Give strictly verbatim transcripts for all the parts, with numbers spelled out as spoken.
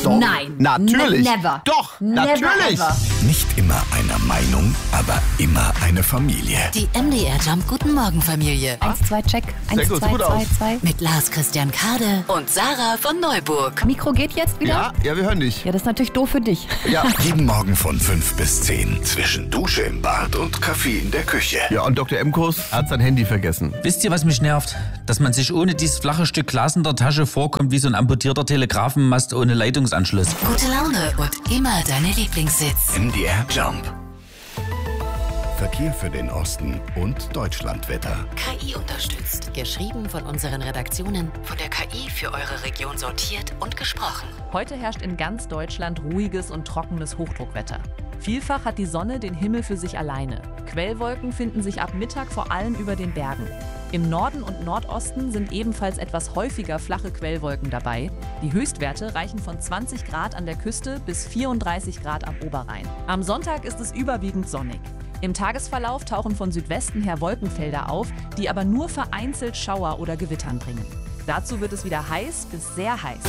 Doch. Nein. Natürlich. Ne- never. Doch, Never natürlich. ever. Nicht immer einer Meinung, aber immer eine Familie. Die M D R Jump Guten Morgen Familie. Eins, zwei, check. Eins, gut, zwei, sieht gut zwei, aus. zwei. Mit Lars Christian Kade und Sarah von Neuburg. Mikro geht jetzt wieder? Ja, ja, wir hören dich. Ja, das ist natürlich doof für dich. Ja. Jeden Morgen von fünf bis zehn. Zwischen Dusche im Bad und Kaffee in der Küche. Ja, und Doktor Emkus hat sein Handy vergessen. Wisst ihr, was mich nervt? Dass man sich ohne dieses flache Stück Glas in der Tasche vorkommt wie so ein amputierter Telegrafenmast ohne Leitungsanschluss. Gute Laune und immer deine Lieblingssitz. M D R Jump. Verkehr für den Osten und Deutschlandwetter. K I unterstützt. Geschrieben von unseren Redaktionen, von der K I für eure Region sortiert und gesprochen. Heute herrscht in ganz Deutschland ruhiges und trockenes Hochdruckwetter. Vielfach hat die Sonne den Himmel für sich alleine. Quellwolken finden sich ab Mittag vor allem über den Bergen. Im Norden und Nordosten sind ebenfalls etwas häufiger flache Quellwolken dabei. Die Höchstwerte reichen von zwanzig Grad an der Küste bis vierunddreißig Grad am Oberrhein. Am Sonntag ist es überwiegend sonnig. Im Tagesverlauf tauchen von Südwesten her Wolkenfelder auf, die aber nur vereinzelt Schauer oder Gewittern bringen. Dazu wird es wieder heiß bis sehr heiß.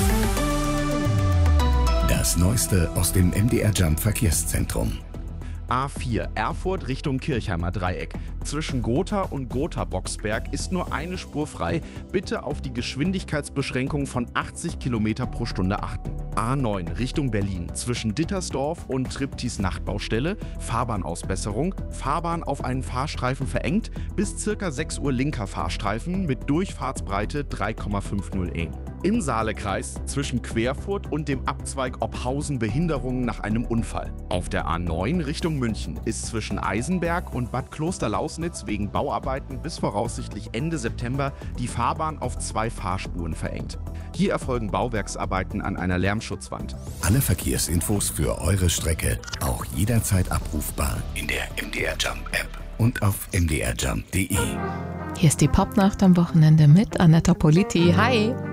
Das Neueste aus dem M D R Jump Verkehrszentrum. A vier Erfurt Richtung Kirchheimer Dreieck. Zwischen Gotha und Gotha-Boxberg ist nur eine Spur frei. Bitte auf die Geschwindigkeitsbeschränkung von achtzig Kilometer pro Stunde achten. A neun Richtung Berlin. Zwischen Dittersdorf und Triptis Nachtbaustelle. Fahrbahnausbesserung. Fahrbahn auf einen Fahrstreifen verengt. Bis circa sechs Uhr linker Fahrstreifen mit Durchfahrtsbreite drei Komma fünfzig E. Im Saalekreis zwischen Querfurt und dem Abzweig Ophausen Behinderungen nach einem Unfall. Auf der A neun Richtung München ist zwischen Eisenberg und Bad Klosterlausnitz wegen Bauarbeiten bis voraussichtlich Ende September die Fahrbahn auf zwei Fahrspuren verengt. Hier erfolgen Bauwerksarbeiten an einer Lärmschutzwand. Alle Verkehrsinfos für eure Strecke auch jederzeit abrufbar in der M D R Jump App und auf m d r jump punkt d e. Hier ist die Popnacht am Wochenende mit Anetta Politi. Hi!